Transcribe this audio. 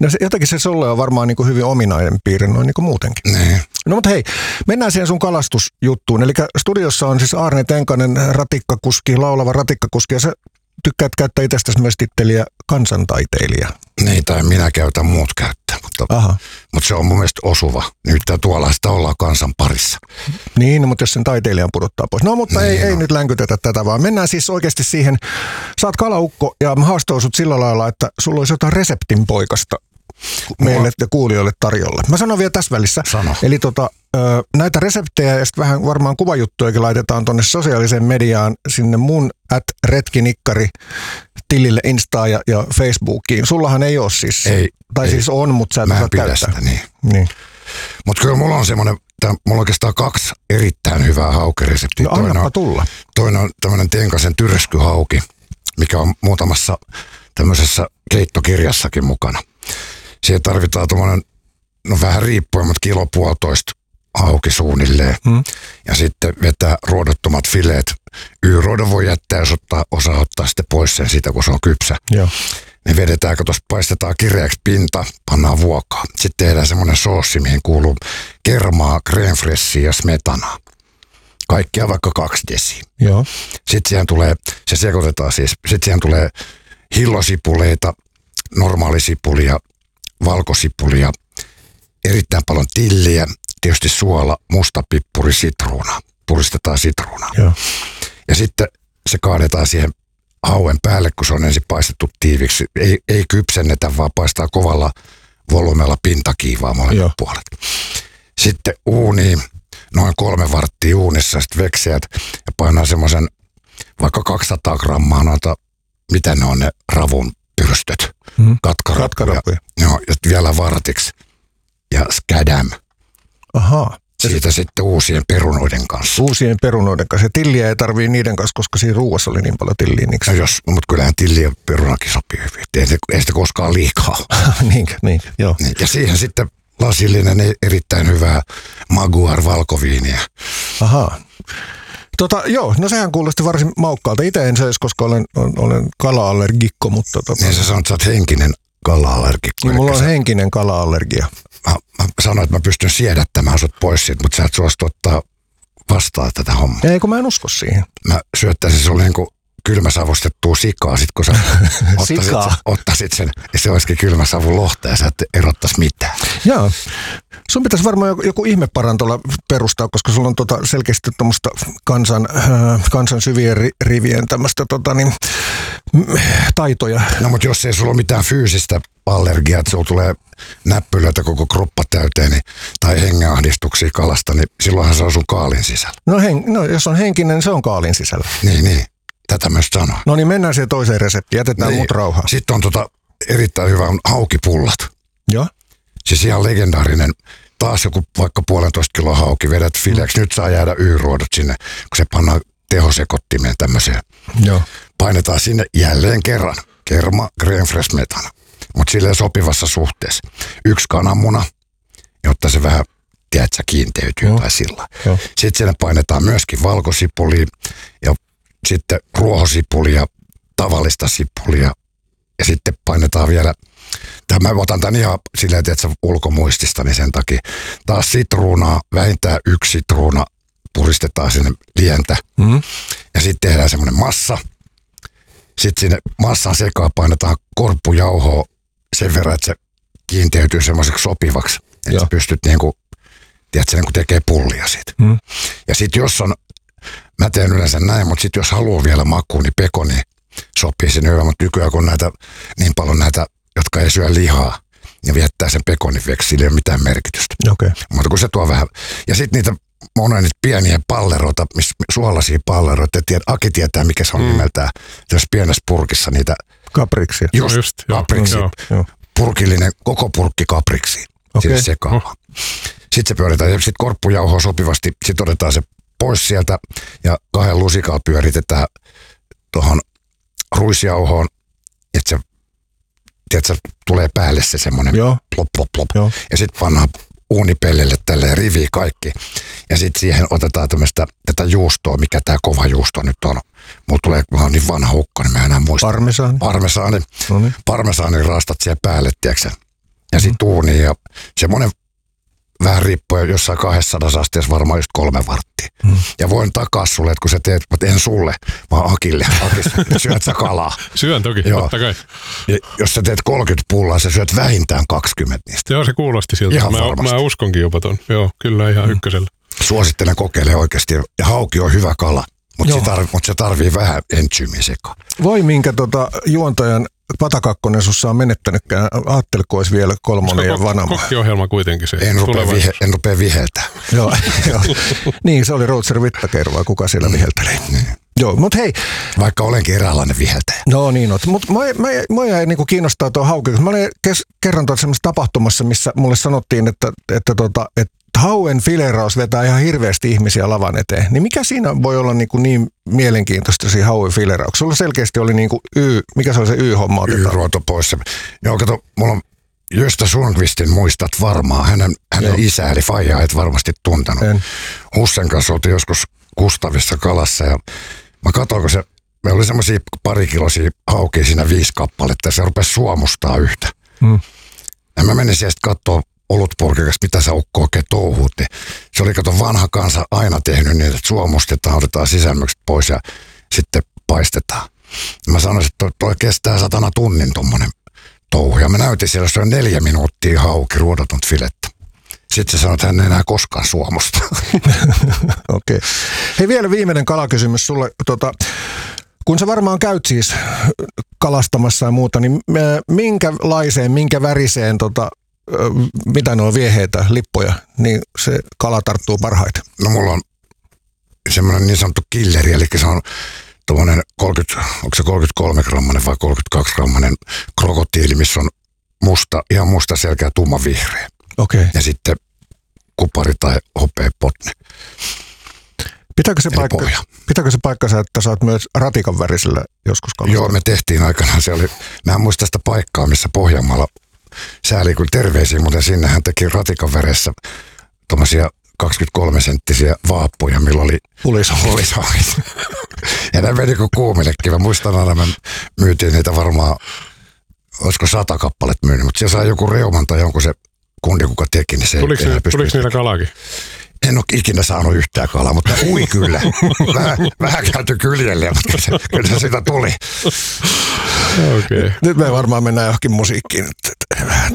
No jotenkin se sulle on varmaan niin kuin hyvin ominainen piirre noin niin kuin muutenkin. Niin. No mutta hei, mennään siihen sun kalastusjuttuun. Eli studiossa on siis Aarne Tenkanen, ratikkakuski, laulava ratikkakuski, ja sä tykkäät käyttää itsestäsi myös titteliä kansantaiteilija. Niin, tai minä käytän, muut käyttää, mutta se on mun mielestä osuva. Nyt tuolla sitä ollaan kansan parissa. Niin, mutta jos sen taiteilijan pudottaa pois. No, mutta niin, ei nyt länkytetä tätä, vaan mennään siis oikeasti siihen. Sä oot kalaukko ja mä haastoin sut sillä lailla, että sulla olisi jotain reseptin poikasta meille ja kuulijoille tarjolla. Mä sanon vielä tässä välissä. Sano. Eli näitä reseptejä ja sitten vähän varmaan kuvajuttujakin laitetaan tonne sosiaaliseen mediaan sinne mun @retkinikkari tilille Instaan ja Facebookiin. Sullahan ei ole siis. Tai siis on, mutta sä et osaa käyttää. Sitä, niin. Mutta kyllä mulla on semmoinen, mulla on oikeastaan 2 erittäin hyvää haukireseptiä. No annapa tulla. Toinen on tämmöinen Tenkasen tyreskyhauki, mikä on muutamassa tämmöisessä keittokirjassakin mukana. Siihen tarvitaan tuommoinen, no vähän riippuen, mutta 1,5 hauki suunnilleen. Ja sitten vetää ruodottomat fileet. Y-ruodon voi jättää, jos osaa ottaa sitten pois sen siitä, kun se on kypsä. Joo. Ne vedetään, kun tuossa paistetaan kireäksi pinta, pannaan vuokaa. Sitten tehdään semmoinen soossi, mihin kuuluu kermaa, crème fraîchea ja smetanaa. Kaikkia vaikka 2 desiä. Joo. Sitten siihen tulee, se sekoitetaan siis, sitten siihen tulee hillosipuleita, normaalisipulia, valkosipulia, erittäin paljon tilliä, tietysti suola, mustapippuri, sitruuna. Puristetaan sitruunaa. Joo. Ja sitten se kaadetaan siihen hauen päälle, kun se on ensin paistettu tiiviksi. Ei kypsennetä, vaan paistaa kovalla volyymella pintakiivaa molemmat puolet. Sitten uuniin, noin 3 varttia uunissa, sitten vekseät ja painaa semmoisen vaikka 200 grammaa noita, mitä ne on ne ravun pyrstöt, katkarapuja. Joo, ja vielä vartiksi ja skadam. Ahaa. Siitä sitten uusien perunoiden kanssa. Uusien perunoiden kanssa. Ja tilliä ei tarvii niiden kanssa, koska siinä ruuassa oli niin paljon tilliä. No mutta kyllähän tilli ja perunakin sopii hyvin. Ei sitä koskaan liikaa. niin, joo. Niin, ja siihen sitten lasillinen erittäin hyvää Maguar valkoviiniä. Ahaa. Joo, no sehän kuulosti varsin maukkaalta. Itse en söisi, koska olen kala-allergikko, mutta Niin sä sanot, että sä oot henkinen kala-allergikko. Niin, mulla on henkinen kala-allergia. Mä sanoin, että mä pystyn siedättämään sut pois siitä, mutta sä et suostu ottaa vastaan tätä hommaa. Ei, kun mä en usko siihen. Mä syöttäisin sulle niin kuin kylmäsavustettua sikaa, sit kun sä ottaisit sen, ja se olisikin kylmäsavun lohta, ja sä et erottaisi mitään. Joo. Sun pitäisi varmaan joku ihmeparantola perustaa, koska sulla on selkeästi tuommoista kansan syvien rivien tämmöistä taitoja. No mutta jos ei sulla ole mitään fyysistä allergiaa, että sulla tulee näppylöitä koko kroppa täyteen tai hengenahdistuksia kalasta, niin silloinhan se on sun kaalin sisällä. No jos on henkinen, niin se on kaalin sisällä. Niin. Tätä myös sanoo. No niin, mennään siihen toiseen reseptiin. Jätetään niin. Mut rauhaan. Sitten on erittäin hyvä on haukipullat. Joo. Siis ihan legendaarinen. Taas joku vaikka 1,5 kiloa hauki, vedät fileeksi. Nyt saa jäädä Y-ruodot sinne, kun se pannaan tehosekottimeen tämmöiseen. Joo. Painetaan sinne jälleen kerran. Kerma, crème fraîche, smetana. Mutta silleen sopivassa suhteessa. 1 kananmuna, jotta se vähän, tiedätkö, kiinteytyy tai sillä. Sitten sinne painetaan myöskin valkosipulia ja sitten ruohosipulia, tavallista sipulia ja sitten painetaan vielä, mä otan tämän ihan silleen, että ulkomuistista, niin sen takia taas sitruunaa, vähintään 1 sitruuna puristetaan sinne lientä ja sitten tehdään semmoinen massa. Sitten sinne massan sekaan painetaan korppujauhoa sen verran, että se kiinteytyy semmoiseksi sopivaksi, että sä pystyt niinku tekee pullia siitä. Ja sitten jos on, mä teen yleensä näin, mutta sitten jos haluaa vielä makuun, niin pekoni sopii sinne hyvä, mutta nykyään kun niin paljon näitä, jotka ei syö lihaa, ja viettää sen pekonin veksi, sillä ei ole mitään merkitystä. Okay. Mutta kun se tuo vähän, ja sitten niitä monen pieniä palleroita, suolaisia palleroita, Aki tietää mikä se on nimeltään, jos pienessä purkissa niitä. Kapriksia. Just kapriksi. Purkillinen, koko purkki kapriksi. Siis sekaava. Sitten se pyöritään ja sitten korppujauhoa sopivasti, sitten otetaan se pois sieltä ja 2 lusikalla pyöritetään tuohon ruisjauhoon, että se, tiedätkö, tulee päälle se semmoinen plop, plop, plop. Ja sitten pannaan uunipellelle tälleen riviin kaikki. Ja sitten siihen otetaan tätä juustoa, mikä tämä kova juusto nyt on. Mulla on niin vanha ukko, niin mä enää muista. Parmesaani. Parmesaani rastat siihen päälle, tiedätkö? ja sitten uuniin ja semmoinen vähän riippuen jossain 200 asteessa varmaan just 3 varttia. Ja voin takaa sulle, että kun sä teet, mutta en sulle, vaan Akille. Akis, syöt sä kalaa. Syön toki, totta kai. Ja jos sä teet 30 pullaa, sä syöt vähintään 20 niistä. Joo, se kuulosti siltä. Mä uskonkin jopa ton. Joo, kyllä ihan ykkösellä. Suosittelen kokeile oikeasti. Ja hauki on hyvä kala, mutta se tarvii vähän entsyymiä sekaan. Voi minkä juontajan patakakkonen sussa on menettänytkään. Ajattelin, kun olisi vielä 3 ja vanama. Kokkiohjelma kuitenkin se. En rupea viheltää. Joo. Niin, se oli Roger Whittaker, kuka siellä vihelteli. Joo, mutta hei. Vaikka olenkin eräänlainen viheltäjä. No niin, mutta mua jäi niinku kiinnostaa tuo hauki. Mä olin kerran semmoisessa tapahtumassa, missä mulle sanottiin, että hauen fileraus vetää ihan hirveästi ihmisiä lavan eteen. Niin mikä siinä voi olla niin mielenkiintoista siinä hauen filerauksessa? Sulla selkeästi oli mikä se oli se Y-homma? Y-ruoto pois. Joo, kato, mulla on Gösta Sundqvistin muistat varmaan. Hänen isä eli faija et varmasti tuntenut. Hussen kanssa oltiin joskus Kustavissa kalassa ja mä katsoin, kun me oli semmosia parikiloisia haukia siinä 5 kappaletta ja se rupesi suomustaa yhtä. Ja mä menin sieltä katsoa olutpurkikasta, mitä sä ukko oikein touhuut. Se oli kato vanha kansa aina tehnyt niin, että suomustetaan, otetaan sisälmykset pois ja sitten paistetaan. Mä sanoisin, että toi kestää 100 tunnin tommonen touhu. Ja mä näytin siellä, se on 4 minuuttia hauki, ruodatonta filettä. Sitten se sanoi, että hän ei enää koskaan suomusta. Okei. Hei, vielä viimeinen kalakysymys sulle. Kun sä varmaan käyt siis kalastamassa ja muuta, niin minkälaiseen, minkä väriseen, mitä ne on vieheitä, lippoja, niin se kala tarttuu parhaiten? No mulla on semmoinen niin sanottu killeri, eli se on tuommoinen 33-grammanen vai 32-grammanen krokotiili, missä on ihan musta selkeä tumma vihreä. Okei. Ja sitten kupari tai hopea potne. Pitääkö se paikkansa, että sä oot myös ratikan värisellä joskus kalastaa? Joo, me tehtiin aikanaan. Mä en muista sitä paikkaa, missä Pohjanmaalla sääli kyllä terveisiä, mutta sinne hän teki ratikan väressä tommosia 23-senttisiä vaappuja, millä oli pulisahit. Ja ne meni kuin kuumillekin. Mä muistan aina, me myytiin niitä varmaan, olisiko 100 kappalet myynyt, mutta siellä sai joku reuman tai jonkun se kundi, kuka teki, niin se Tuliko niillä kalaakin? En ole ikinä saanut yhtään kalaa, mutta ui kyllä. Vähän käyty kyljelle, mutta kyllä se sitä tuli. Okay. Nyt me varmaan mennään johonkin musiikkiin.